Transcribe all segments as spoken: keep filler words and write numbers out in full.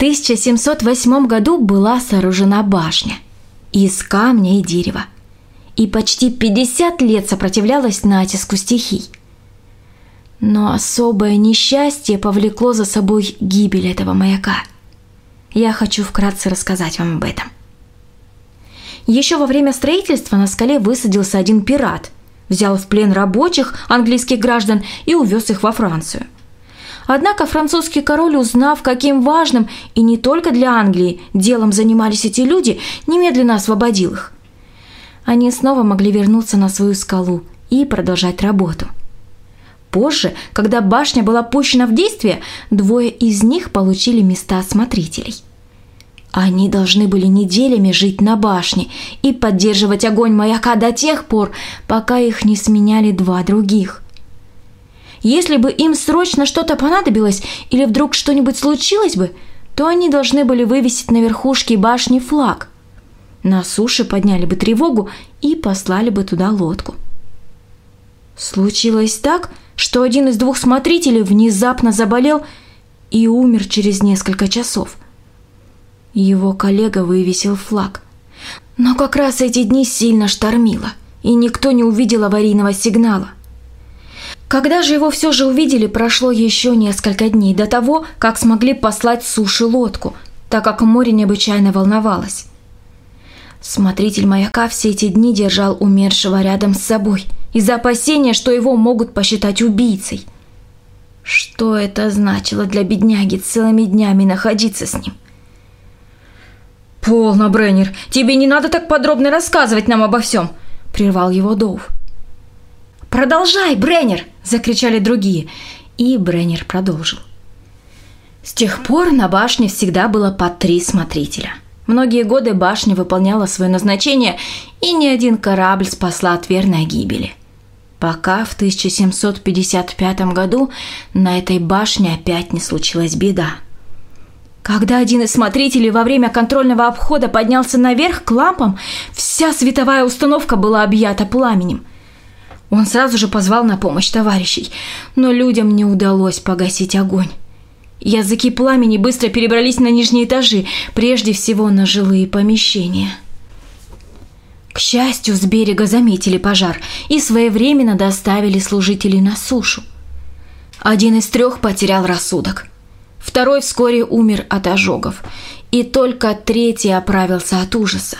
тысяча семьсот восьмом году была сооружена башня из камня и дерева, и почти пятьдесят лет сопротивлялась натиску стихий. Но особое несчастье повлекло за собой гибель этого маяка. Я хочу вкратце рассказать вам об этом. Еще во время строительства на скале высадился один пират, взял в плен рабочих английских граждан и увез их во Францию. Однако французский король, узнав, каким важным и не только для Англии делом занимались эти люди, немедленно освободил их. Они снова могли вернуться на свою скалу и продолжать работу. Позже, когда башня была пущена в действие, двое из них получили места смотрителей. Они должны были неделями жить на башне и поддерживать огонь маяка до тех пор, пока их не сменяли два других. Если бы им срочно что-то понадобилось или вдруг что-нибудь случилось бы, то они должны были вывесить на верхушке башни флаг. На суше подняли бы тревогу и послали бы туда лодку. Случилось так, что один из двух смотрителей внезапно заболел и умер через несколько часов. Его коллега вывесил флаг. Но как раз эти дни сильно штормило, и никто не увидел аварийного сигнала. Когда же его все же увидели, прошло еще несколько дней до того, как смогли послать с суши лодку, так как море необычайно волновалось. Смотритель маяка все эти дни держал умершего рядом с собой из-за опасения, что его могут посчитать убийцей. Что это значило для бедняги целыми днями находиться с ним? «Полно, Бреннер, тебе не надо так подробно рассказывать нам обо всем», – прервал его Доув. «Продолжай, Бреннер!» – закричали другие, и Бреннер продолжил. С тех пор на башне всегда было по три смотрителя. Многие годы башня выполняла свое назначение, и ни один корабль спасла от верной гибели. Пока в тысяча семьсот пятьдесят пятом году на этой башне опять не случилась беда. Когда один из смотрителей во время контрольного обхода поднялся наверх к лампам, вся световая установка была объята пламенем. Он сразу же позвал на помощь товарищей, но людям не удалось погасить огонь. Языки пламени быстро перебрались на нижние этажи, прежде всего на жилые помещения. К счастью, с берега заметили пожар и своевременно доставили служителей на сушу. Один из трех потерял рассудок. Второй вскоре умер от ожогов, и только третий оправился от ужаса.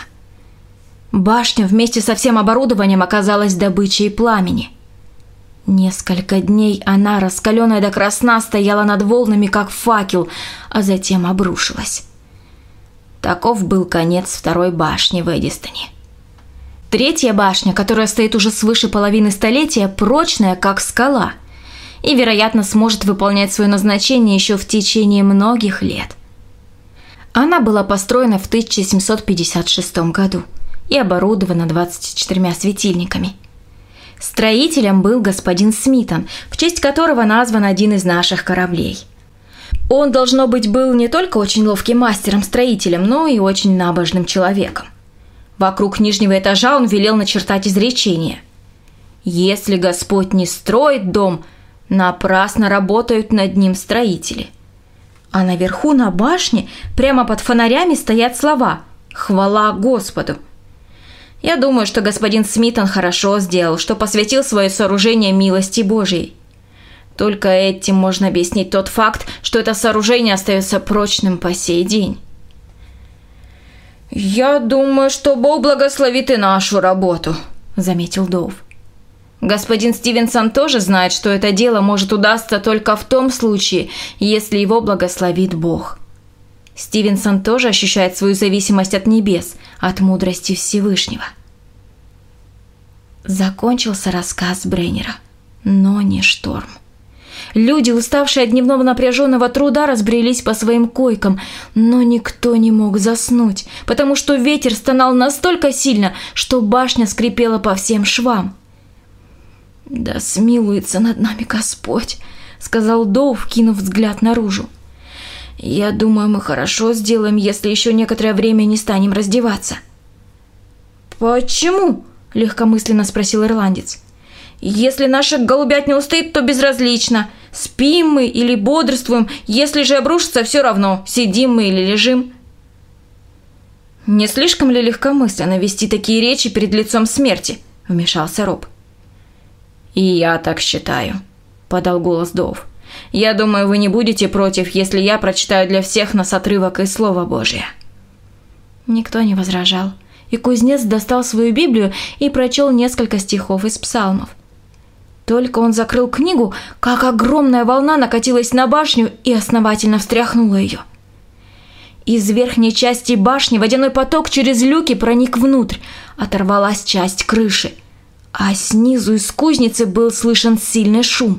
Башня вместе со всем оборудованием оказалась добычей пламени. Несколько дней она, раскаленная до красна, стояла над волнами, как факел, а затем обрушилась. Таков был конец второй башни в Эдистоне. Третья башня, которая стоит уже свыше половины столетия, прочная, как скала, и, вероятно, сможет выполнять свое назначение еще в течение многих лет. Она была построена в тысяча семьсот пятьдесят шестом году и оборудована двадцатью четырьмя светильниками. Строителем был господин Смитон, в честь которого назван один из наших кораблей. Он, должно быть, был не только очень ловким мастером-строителем, но и очень набожным человеком. Вокруг нижнего этажа он велел начертать изречение: «Если Господь не строит дом, напрасно работают над ним строители». А наверху на башне, прямо под фонарями, стоят слова «Хвала Господу». Я думаю, что господин Смитон хорошо сделал, что посвятил свое сооружение милости Божией. Только этим можно объяснить тот факт, что это сооружение остается прочным по сей день. «Я думаю, что Бог благословит и нашу работу», – заметил Доув. Господин Стивенсон тоже знает, что это дело может удастся только в том случае, если его благословит Бог. Стивенсон тоже ощущает свою зависимость от небес, от мудрости Всевышнего. Закончился рассказ Бреннера, но не шторм. Люди, уставшие от дневного напряженного труда, разбрелись по своим койкам, но никто не мог заснуть, потому что ветер стонал настолько сильно, что башня скрипела по всем швам. «Да смилуется над нами Господь», — сказал Доув, кинув взгляд наружу. «Я думаю, мы хорошо сделаем, если еще некоторое время не станем раздеваться». «Почему?» — легкомысленно спросил ирландец. «Если наша голубятня устоит, то безразлично. Спим мы или бодрствуем, если же обрушится, все равно, сидим мы или лежим. «Не слишком ли легкомысленно вести такие речи перед лицом смерти?» – вмешался Роб. «И я так считаю», – подал голос Доув. «Я думаю, вы не будете против, если я прочитаю для всех нас отрывок из Слова Божия». Никто не возражал, и кузнец достал свою Библию и прочел несколько стихов из псалмов. Только он закрыл книгу, как огромная волна накатилась на башню и основательно встряхнула ее. Из верхней части башни водяной поток через люки проник внутрь, оторвалась часть крыши, а снизу из кузницы был слышен сильный шум.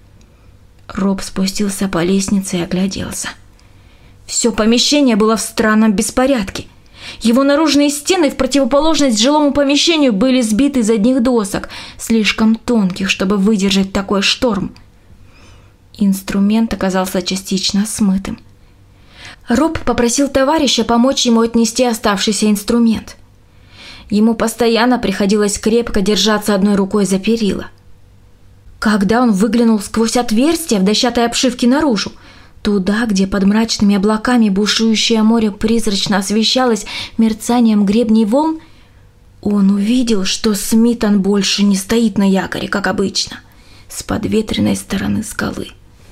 Роб спустился по лестнице и огляделся. Все помещение было в странном беспорядке. Его наружные стены в противоположность жилому помещению были сбиты из одних досок, слишком тонких, чтобы выдержать такой шторм. Инструмент оказался частично смытым. Роб попросил товарища помочь ему отнести оставшийся инструмент. Ему постоянно приходилось крепко держаться одной рукой за перила. Когда он выглянул сквозь отверстие в дощатой обшивке наружу, туда, где под мрачными облаками бушующее море призрачно освещалось мерцанием гребней волн, он увидел, что Смитон больше не стоит на якоре, как обычно, с подветренной стороны скалы.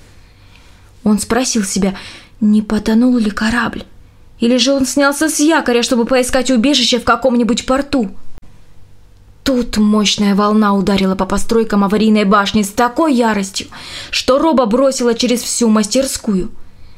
Он спросил себя, не потонул ли корабль, или же он снялся с якоря, чтобы поискать убежище в каком-нибудь порту. Тут мощная волна ударила по постройкам аварийной башни с такой яростью, что Роба бросила через всю мастерскую.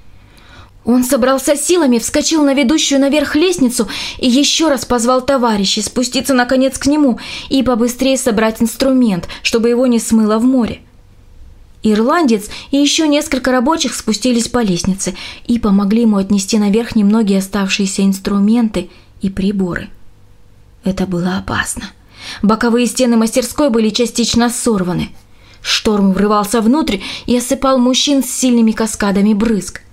Он собрался силами, вскочил на ведущую наверх лестницу и еще раз позвал товарищей спуститься наконец к нему и побыстрее собрать инструмент, чтобы его не смыло в море. Ирландец и еще несколько рабочих спустились по лестнице и помогли ему отнести наверх немногие оставшиеся инструменты и приборы. Это было опасно. Боковые стены мастерской были частично сорваны. Шторм врывался внутрь и осыпал мужчин с сильными каскадами брызг.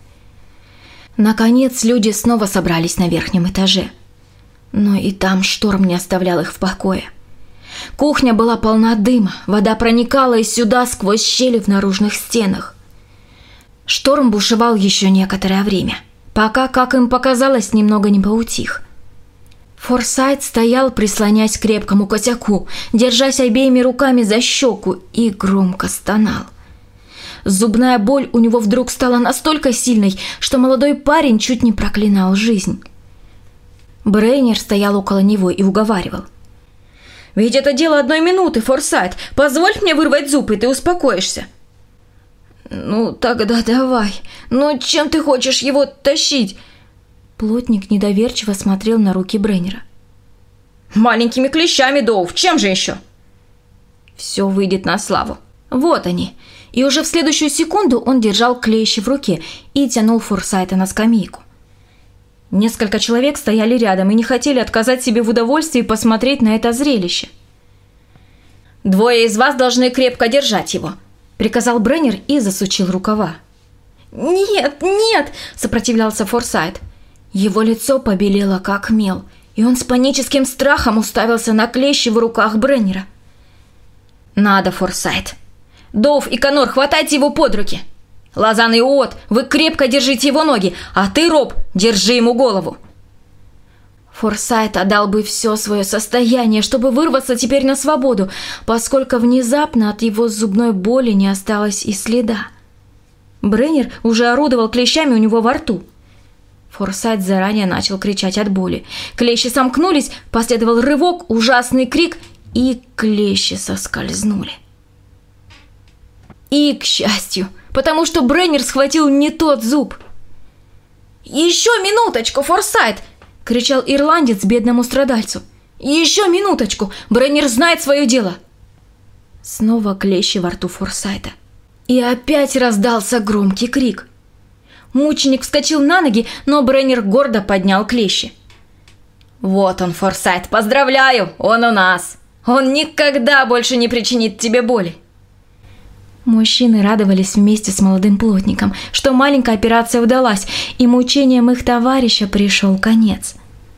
Наконец люди снова собрались на верхнем этаже. Но и там шторм не оставлял их в покое. Кухня была полна дыма, вода проникала и сюда сквозь щели в наружных стенах. Шторм бушевал еще некоторое время, пока, как им показалось, немного не поутих. Форсайт стоял, прислонясь к крепкому косяку, держась обеими руками за щеку, и громко стонал. Зубная боль у него вдруг стала настолько сильной, что молодой парень чуть не проклинал жизнь. Брейнер стоял около него и уговаривал. «Ведь это дело одной минуты, Форсайт. Позволь мне вырвать зуб, и ты успокоишься». «Ну, тогда давай. Но чем ты хочешь его тащить?» Плотник недоверчиво смотрел на руки Брейнера. «Маленькими клещами, Доув. Чем же еще?» «Все выйдет на славу. Вот они». И уже в следующую секунду он держал клещи в руке и тянул Форсайта на скамейку. Несколько человек стояли рядом и не хотели отказать себе в удовольствии посмотреть на это зрелище. «Двое из вас должны крепко держать его», — приказал Брейнер и засучил рукава. «Нет, нет!» — сопротивлялся Форсайт. Его лицо побелело, как мел, и он с паническим страхом уставился на клещи в руках Брейнера. «Надо, Форсайт. Доув и Конор, хватайте его под руки. Лазан и Уот, вы крепко держите его ноги, а ты, Роб, держи ему голову». Форсайт отдал бы все свое состояние, чтобы вырваться теперь на свободу, поскольку внезапно от его зубной боли не осталось и следа. Брейнер уже орудовал клещами у него во рту. Форсайт заранее начал кричать от боли. Клещи сомкнулись, последовал рывок, ужасный крик, и клещи соскользнули. И, к счастью, потому что Брейнер схватил не тот зуб. «Еще минуточку, Форсайт!» — кричал ирландец бедному страдальцу. «Еще минуточку! Брейнер знает свое дело!» Снова клещи во рту Форсайта. И опять раздался громкий крик. Мученик вскочил на ноги, но Брейнер гордо поднял клещи. «Вот он, Форсайт, поздравляю, он у нас! Он никогда больше не причинит тебе боли!» Мужчины радовались вместе с молодым плотником, что маленькая операция удалась, и мучениям их товарища пришел конец.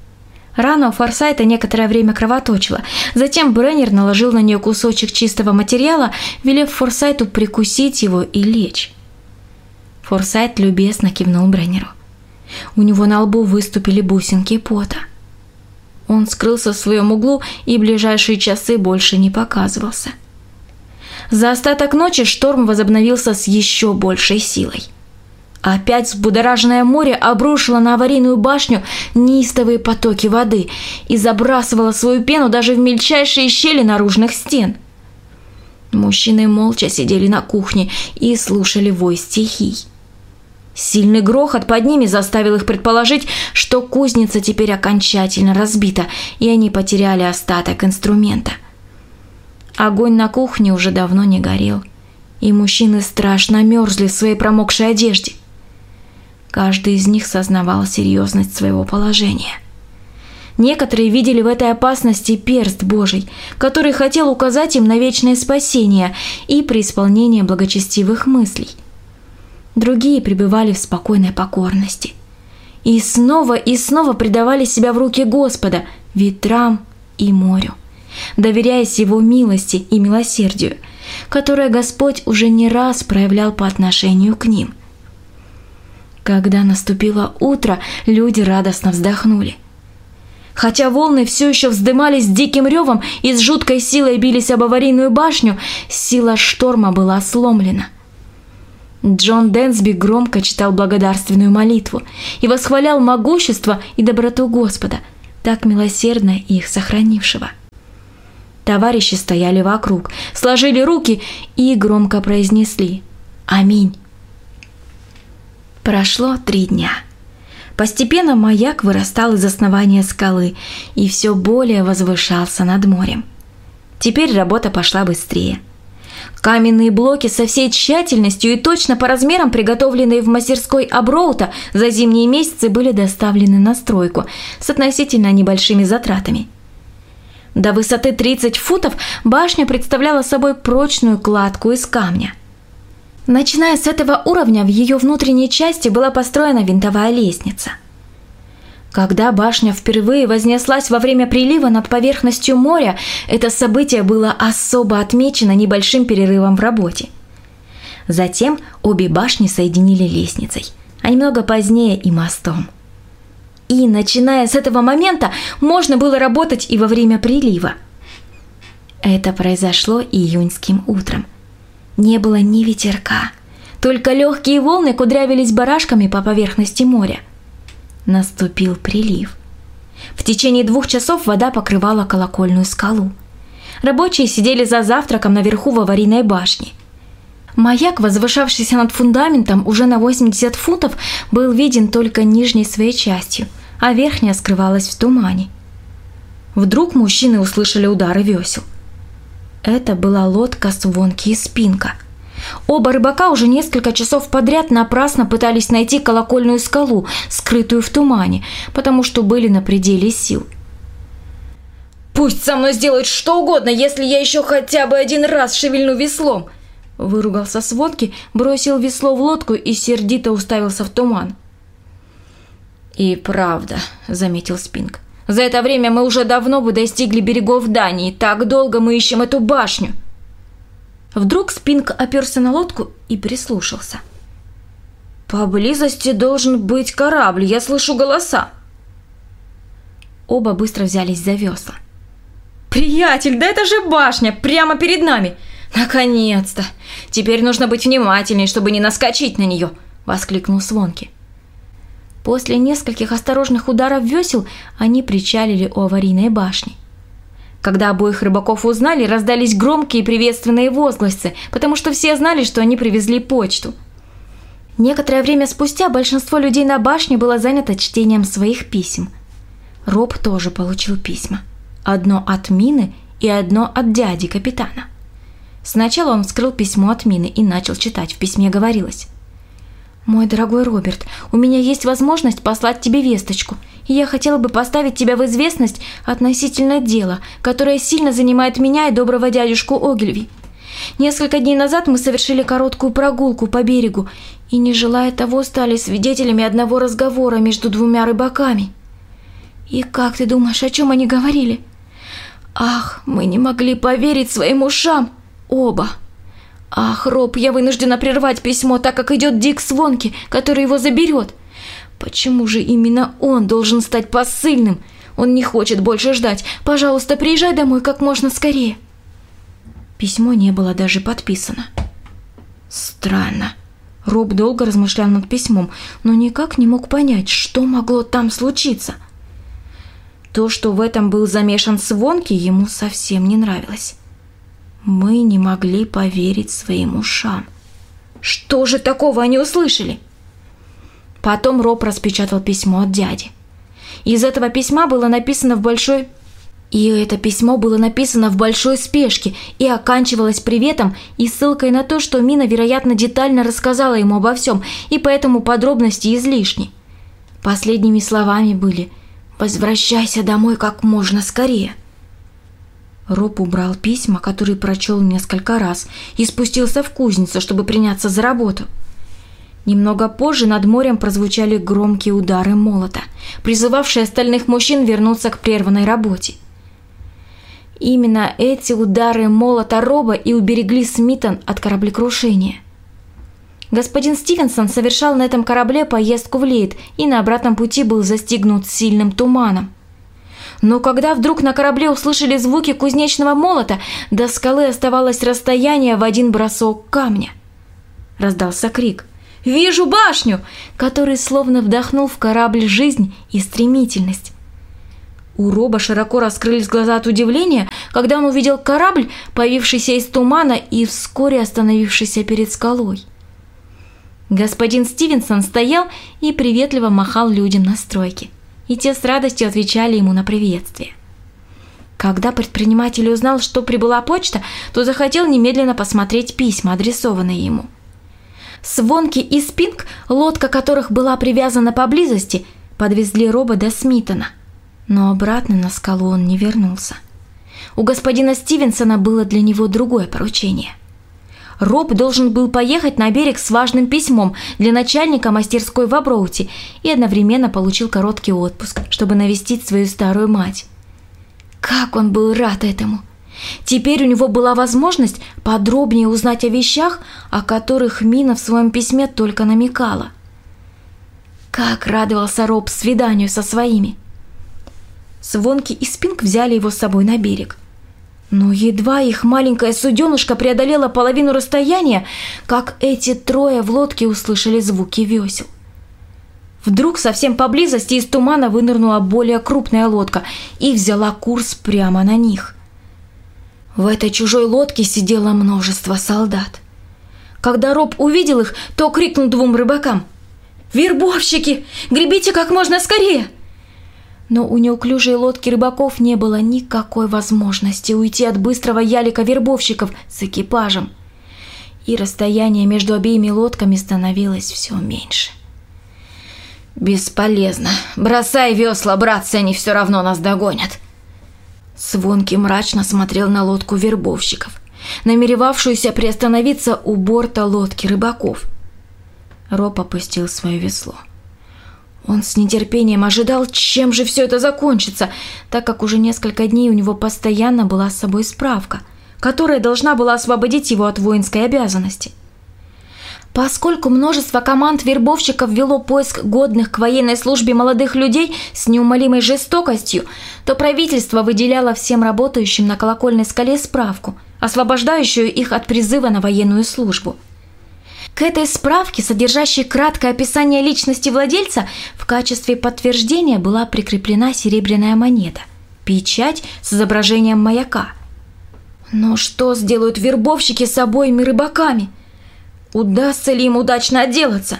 Рана у Форсайта некоторое время кровоточила. Затем Бреннер наложил на нее кусочек чистого материала, велев Форсайту прикусить его и лечь. Форсайт любезно кивнул Бреннеру. У него на лбу выступили бусинки пота. Он скрылся в своем углу и ближайшие часы больше не показывался. За остаток ночи шторм возобновился с еще большей силой. Опять взбудораженное море обрушило на аварийную башню неистовые потоки воды и забрасывало свою пену даже в мельчайшие щели наружных стен. Мужчины молча сидели на кухне и слушали вой стихий. Сильный грохот под ними заставил их предположить, что кузница теперь окончательно разбита, и они потеряли остаток инструмента. Огонь на кухне уже давно не горел, и мужчины страшно мерзли в своей промокшей одежде. Каждый из них сознавал серьезность своего положения. Некоторые видели в этой опасности перст Божий, который хотел указать им на вечное спасение и преисполнение благочестивых мыслей. Другие пребывали в спокойной покорности. И снова и снова предавали себя в руки Господа, ветрам и морю, доверяясь Его милости и милосердию, которое Господь уже не раз проявлял по отношению к ним. Когда наступило утро, люди радостно вздохнули. Хотя волны все еще вздымались диким ревом и с жуткой силой бились об аварийную башню, сила шторма была сломлена. Джон Дэнсби громко читал благодарственную молитву и восхвалял могущество и доброту Господа, так милосердно их сохранившего. Товарищи стояли вокруг, сложили руки и громко произнесли «Аминь». Прошло три дня. Постепенно маяк вырастал из основания скалы и все более возвышался над морем. Теперь работа пошла быстрее. Каменные блоки со всей тщательностью и точно по размерам, приготовленные в мастерской Аброута, за зимние месяцы были доставлены на стройку с относительно небольшими затратами. До высоты тридцать футов башня представляла собой прочную кладку из камня. Начиная с этого уровня, в ее внутренней части была построена винтовая лестница. Когда башня впервые вознеслась во время прилива над поверхностью моря, это событие было особо отмечено небольшим перерывом в работе. Затем обе башни соединили лестницей, а немного позднее и мостом. И, начиная с этого момента, можно было работать и во время прилива. Это произошло июньским утром. Не было ни ветерка, только легкие волны кудрявились барашками по поверхности моря. Наступил прилив. В течение двух часов вода покрывала колокольную скалу. Рабочие сидели за завтраком наверху в аварийной башне. Маяк, возвышавшийся над фундаментом уже на восемьдесят футов, был виден только нижней своей частью, а верхняя скрывалась в тумане. Вдруг мужчины услышали удары весел. Это была лодка Свонки и Спинка. Оба рыбака уже несколько часов подряд напрасно пытались найти колокольную скалу, скрытую в тумане, потому что были на пределе сил. «Пусть со мной сделают что угодно, если я еще хотя бы один раз шевельну веслом!» Выругался Свонки, бросил весло в лодку и сердито уставился в туман. «И правда», — заметил Спинк, — «за это время мы уже давно бы достигли берегов Дании, так долго мы ищем эту башню». Вдруг Спинк оперся на лодку и прислушался. «Поблизости должен быть корабль, я слышу голоса». Оба быстро взялись за весла. «Приятель, да это же башня, прямо перед нами! Наконец-то! Теперь нужно быть внимательней, чтобы не наскочить на нее!» — воскликнул Свонки. После нескольких осторожных ударов весел они причалили у аварийной башни. Когда обоих рыбаков узнали, раздались громкие приветственные возгласы, потому что все знали, что они привезли почту. Некоторое время спустя большинство людей на башне было занято чтением своих писем. Роб тоже получил письма. Одно от Мины и одно от дяди капитана. Сначала он вскрыл письмо от Мины и начал читать. В письме говорилось: «Мой дорогой Роберт, у меня есть возможность послать тебе весточку, и я хотела бы поставить тебя в известность относительно дела, которое сильно занимает меня и доброго дядюшку Огильви. Несколько дней назад мы совершили короткую прогулку по берегу и, не желая того, стали свидетелями одного разговора между двумя рыбаками. «И как ты думаешь, о чем они говорили?» «Ах, мы не могли поверить своим ушам! Оба!» «Ах, Роб, я вынуждена прервать письмо, так как идет Дик Свонки, который его заберет. Почему же именно он должен стать посыльным? Он не хочет больше ждать. Пожалуйста, приезжай домой как можно скорее». Письмо не было даже подписано. Странно. Роб долго размышлял над письмом, но никак не мог понять, что могло там случиться. То, что в этом был замешан Свонки, ему совсем не нравилось. Мы не могли поверить своим ушам. Что же такого они услышали? Потом Роб распечатал письмо от дяди. Из этого письма было написано в большой... И это письмо было написано в большой спешке и оканчивалось приветом и ссылкой на то, что Мина, вероятно, детально рассказала ему обо всем, и поэтому подробности излишни. Последними словами были «Возвращайся домой как можно скорее». Роб убрал письма, которые прочел несколько раз, и спустился в кузницу, чтобы приняться за работу. Немного позже над морем прозвучали громкие удары молота, призывавшие остальных мужчин вернуться к прерванной работе. Именно эти удары молота Роба и уберегли Смитон от кораблекрушения. Господин Стивенсон совершал на этом корабле поездку в Лейд и на обратном пути был застигнут сильным туманом. Но когда вдруг на корабле услышали звуки кузнечного молота, до скалы оставалось расстояние в один бросок камня. Раздался крик «Вижу башню!», который словно вдохнул в корабль жизнь и стремительность. У Роба широко раскрылись глаза от удивления, когда он увидел корабль, появившийся из тумана и вскоре остановившийся перед скалой. Господин Стивенсон стоял и приветливо махал людям на стройке, и те с радостью отвечали ему на приветствие. Когда предприниматель узнал, что прибыла почта, то захотел немедленно посмотреть письма, адресованные ему. Свонки и Спинк, лодка которых была привязана поблизости, подвезли Роба до Смитона. Но обратно на скалу он не вернулся. У господина Стивенсона было для него другое поручение. Роб должен был поехать на берег с важным письмом для начальника мастерской в Аброуте и одновременно получил короткий отпуск, чтобы навестить свою старую мать. Как он был рад этому! Теперь у него была возможность подробнее узнать о вещах, о которых Мина в своем письме только намекала. Как радовался Роб свиданию со своими! Свонки и Спинк взяли его с собой на берег. Но едва их маленькая суденышка преодолела половину расстояния, как эти трое в лодке услышали звуки весел. Вдруг совсем поблизости из тумана вынырнула более крупная лодка и взяла курс прямо на них. В этой чужой лодке сидело множество солдат. Когда Роб увидел их, то крикнул двум рыбакам: «Вербовщики! Гребите как можно скорее!» Но у неуклюжей лодки рыбаков не было никакой возможности уйти от быстрого ялика вербовщиков с экипажем. И расстояние между обеими лодками становилось все меньше. «Бесполезно. Бросай весла, братцы, они все равно нас догонят». Свонки мрачно смотрел на лодку вербовщиков, намеревавшуюся приостановиться у борта лодки рыбаков. Роб опустил свое весло. Он с нетерпением ожидал, чем же все это закончится, так как уже несколько дней у него постоянно была с собой справка, которая должна была освободить его от воинской обязанности. Поскольку множество команд вербовщиков вело поиск годных к военной службе молодых людей с неумолимой жестокостью, то правительство выделяло всем работающим на Колокольной скале справку, освобождающую их от призыва на военную службу. К этой справке, содержащей краткое описание личности владельца, в качестве подтверждения была прикреплена серебряная монета, печать с изображением маяка. Но что сделают вербовщики с обоими рыбаками? Удастся ли им удачно отделаться?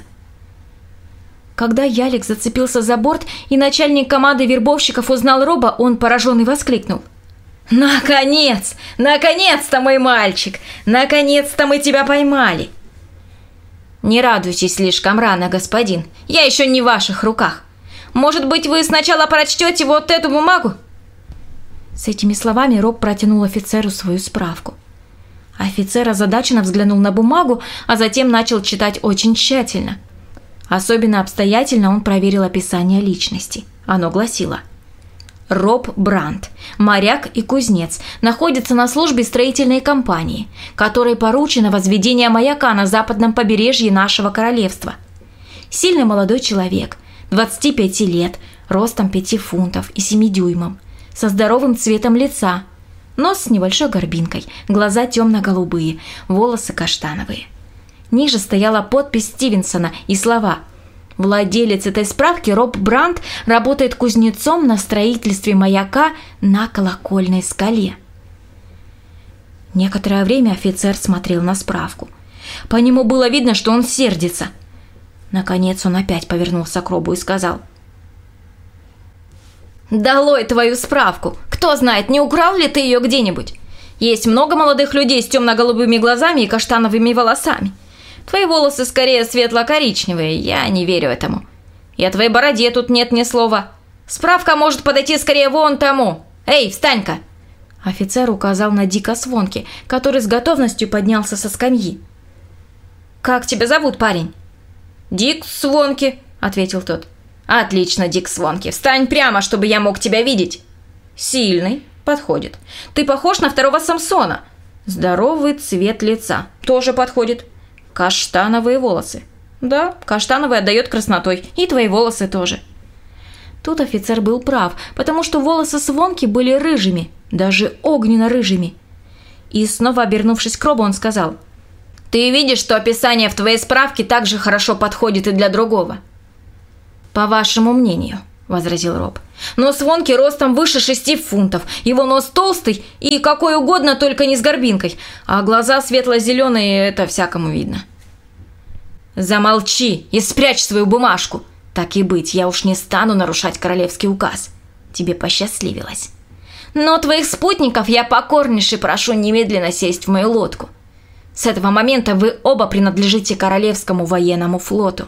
Когда ялик зацепился за борт и начальник команды вербовщиков узнал Роба, он пораженный воскликнул: «Наконец! Наконец-то, мой мальчик! Наконец-то мы тебя поймали!» «Не радуйтесь слишком рано, господин. Я еще не в ваших руках. Может быть, вы сначала прочтете вот эту бумагу?» С этими словами Роб протянул офицеру свою справку. Офицер озадаченно взглянул на бумагу, а затем начал читать очень тщательно. Особенно обстоятельно он проверил описание личности. Оно гласило: Роб Брандт, моряк и кузнец, находится на службе строительной компании, которой поручено возведение маяка на западном побережье нашего королевства. Сильный молодой человек, двадцати пяти лет, ростом пяти фунтов и семи дюймов, со здоровым цветом лица, нос с небольшой горбинкой, глаза темно-голубые, волосы каштановые. Ниже стояла подпись Стивенсона и слова: «Владелец этой справки Роб Брандт работает кузнецом на строительстве маяка на Колокольной скале». Некоторое время офицер смотрел на справку. По нему было видно, что он сердится. Наконец он опять повернулся к Робу и сказал: «Долой твою справку! Кто знает, не украл ли ты ее где-нибудь? Есть много молодых людей с темно-голубыми глазами и каштановыми волосами. Твои волосы скорее светло-коричневые, я не верю этому. И о твоей бороде тут нет ни слова. Справка может подойти скорее вон тому. Эй, встань-ка!» Офицер указал на Дика Свонки, который с готовностью поднялся со скамьи. «Как тебя зовут, парень?» «Дик Свонки», — ответил тот. «Отлично, Дик Свонки. Встань прямо, чтобы я мог тебя видеть». «Сильный. Подходит. Ты похож на второго Самсона. Здоровый цвет лица. Тоже подходит. Каштановые волосы. Да, каштановый отдает краснотой. И твои волосы тоже». Тут офицер был прав, потому что волосы Свонки были рыжими, даже огненно-рыжими. И снова обернувшись к Робу, он сказал: «Ты видишь, что описание в твоей справке также хорошо подходит и для другого?» «По вашему мнению», — возразил Роб. «Но Свонки ростом выше шести фунтов, его нос толстый и какой угодно, только не с горбинкой, а глаза светло-зеленые, это всякому видно». «Замолчи и спрячь свою бумажку. Так и быть, я уж не стану нарушать королевский указ. Тебе посчастливилось. Но твоих спутников я покорнейше прошу немедленно сесть в мою лодку. С этого момента вы оба принадлежите Королевскому военному флоту».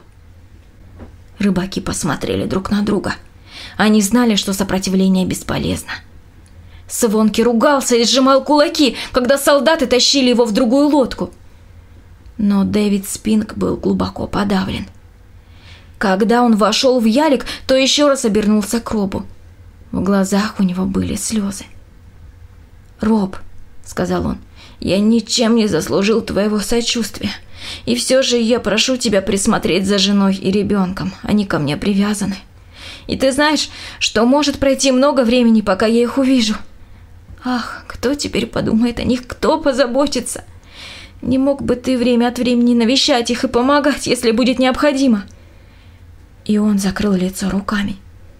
Рыбаки посмотрели друг на друга. Они знали, что сопротивление бесполезно. Свонки ругался и сжимал кулаки, когда солдаты тащили его в другую лодку. Но Дэвид Спинк был глубоко подавлен. Когда он вошел в ялик, то еще раз обернулся к Робу. В глазах у него были слезы. «Роб», — сказал он, — «я ничем не заслужил твоего сочувствия. И все же я прошу тебя присмотреть за женой и ребенком. Они ко мне привязаны. И ты знаешь, что может пройти много времени, пока я их увижу. Ах, кто теперь подумает о них, кто позаботится? Не мог бы ты время от времени навещать их и помогать, если будет необходимо?» И он закрыл лицо руками.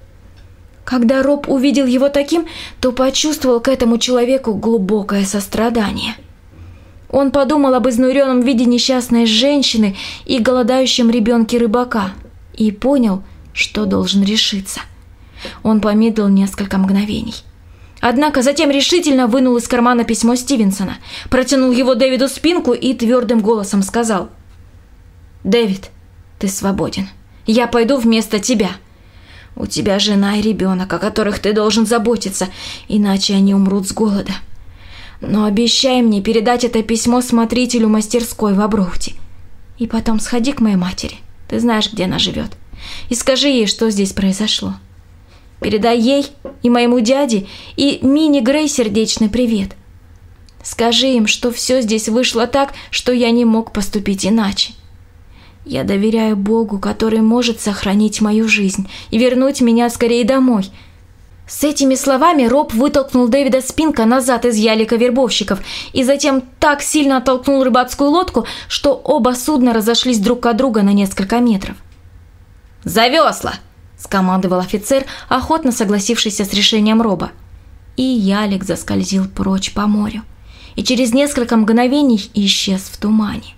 Когда Роб увидел его таким, то почувствовал к этому человеку глубокое сострадание. Он подумал об изнуренном виде несчастной женщины и голодающем ребенке рыбака и понял, что должен решиться. Он помедлил несколько мгновений. Однако затем решительно вынул из кармана письмо Стивенсона, протянул его Дэвиду Спинку и твердым голосом сказал: «Дэвид, ты свободен. Я пойду вместо тебя. У тебя жена и ребенок, о которых ты должен заботиться, иначе они умрут с голода. Но обещай мне передать это письмо смотрителю мастерской в Аброуте. И потом сходи к моей матери, ты знаешь, где она живет, и скажи ей, что здесь произошло. Передай ей и моему дяде и Минни Грей сердечный привет. Скажи им, что все здесь вышло так, что я не мог поступить иначе. Я доверяю Богу, который может сохранить мою жизнь и вернуть меня скорее домой». С этими словами Роб вытолкнул Дэвида Спинка назад из ялика вербовщиков и затем так сильно оттолкнул рыбацкую лодку, что оба судна разошлись друг от друга на несколько метров. «За весла!» – скомандовал офицер, охотно согласившийся с решением Роба. И ялик заскользил прочь по морю, и через несколько мгновений исчез в тумане.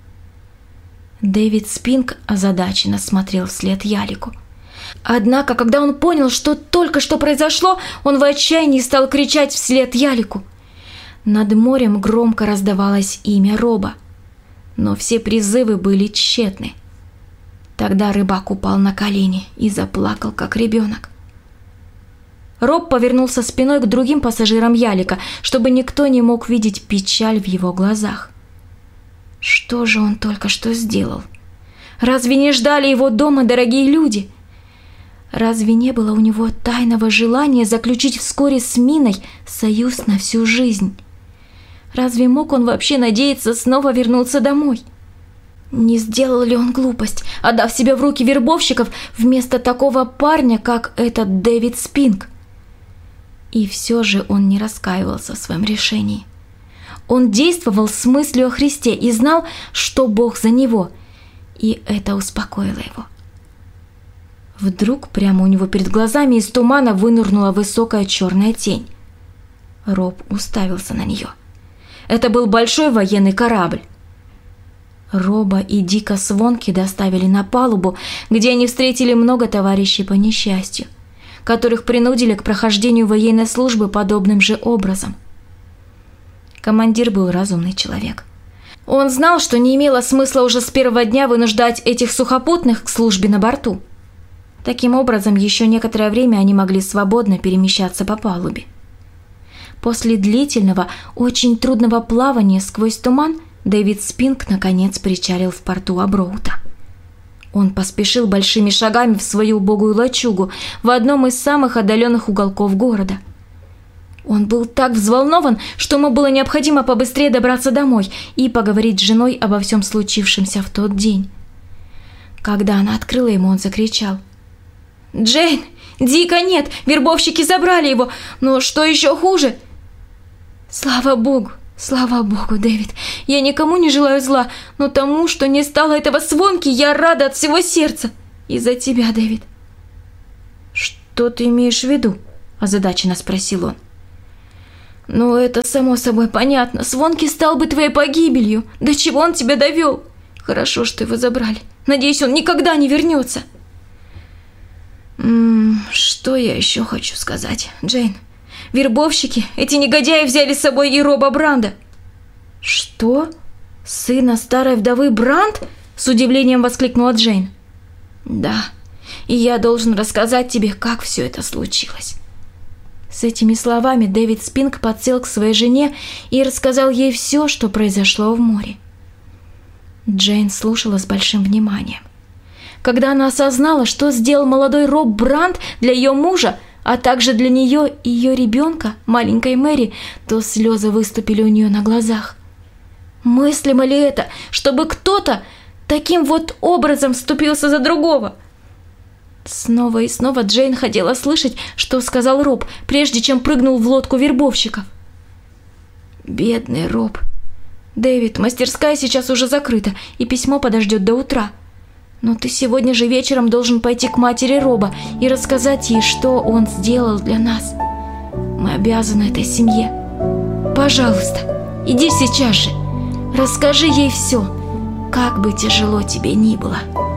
Дэвид Спинк озадаченно смотрел вслед ялику. Однако, когда он понял, что только что произошло, он в отчаянии стал кричать вслед ялику. Над морем громко раздавалось имя Роба, но все призывы были тщетны. Тогда рыбак упал на колени и заплакал, как ребенок. Роб повернулся спиной к другим пассажирам ялика, чтобы никто не мог видеть печаль в его глазах. Что же он только что сделал? Разве не ждали его дома дорогие люди? Разве не было у него тайного желания заключить вскоре с Миной союз на всю жизнь? Разве мог он вообще надеяться снова вернуться домой? Не сделал ли он глупость, отдав себя в руки вербовщиков вместо такого парня, как этот Дэвид Спинк? И все же он не раскаивался в своем решении. Он действовал с мыслью о Христе и знал, что Бог за него, и это успокоило его. Вдруг прямо у него перед глазами из тумана вынырнула высокая черная тень. Роб уставился на нее. Это был большой военный корабль. Роба и Дика Свонки доставили на палубу, где они встретили много товарищей по несчастью, которых принудили к прохождению военной службы подобным же образом. Командир был разумный человек. Он знал, что не имело смысла уже с первого дня вынуждать этих сухопутных к службе на борту. Таким образом, еще некоторое время они могли свободно перемещаться по палубе. После длительного, очень трудного плавания сквозь туман Дэвид Спинк наконец причалил в порту Аброута. Он поспешил большими шагами в свою убогую лачугу в одном из самых отдаленных уголков города. Он был так взволнован, что ему было необходимо побыстрее добраться домой и поговорить с женой обо всем случившемся в тот день. Когда она открыла ему, он закричал: «Джейн, Дика нет, вербовщики забрали его, но что еще хуже?» «Слава Богу, слава Богу, Дэвид, я никому не желаю зла, но тому, что не стало этого Свонки, я рада от всего сердца. Из-за тебя, Дэвид». «Что ты имеешь в виду?» – озадаченно спросил он. «Ну, это само собой понятно. Свонки стал бы твоей погибелью. До чего он тебя довел? Хорошо, что его забрали. Надеюсь, он никогда не вернется». М-м, что я еще хочу сказать, Джейн? Вербовщики, эти негодяи взяли с собой и Роба Бранда. Что? Сына старой вдовы Бранд? С удивлением воскликнула Джейн. Да, и я должен рассказать тебе, как все это случилось. С этими словами Дэвид Спинк подсел к своей жене и рассказал ей все, что произошло в море. Джейн слушала с большим вниманием. Когда она осознала, что сделал молодой Роб Бранд для ее мужа, а также для нее и ее ребенка, маленькой Мэри, то слезы выступили у нее на глазах. Мыслимо ли это, чтобы кто-то таким вот образом вступился за другого? Снова и снова Джейн хотела слышать, что сказал Роб, прежде чем прыгнул в лодку вербовщиков. Бедный Роб. Дэвид, мастерская сейчас уже закрыта, и письмо подождет до утра. Но ты сегодня же вечером должен пойти к матери Роба и рассказать ей, что он сделал для нас. Мы обязаны этой семье. Пожалуйста, иди сейчас же. Расскажи ей все, как бы тяжело тебе ни было.